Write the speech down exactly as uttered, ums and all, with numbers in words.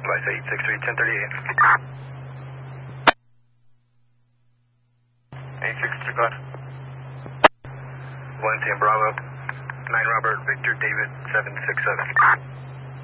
Device eight six three, ten thirty-eight. eight six three five. one ten Bravo. nine Robert, Victor David, seven six seven.